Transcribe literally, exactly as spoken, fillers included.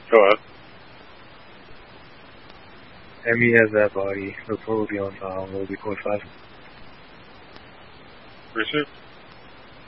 Go ahead. Emmy has that body. The total will be on uh, will be code five. Receive.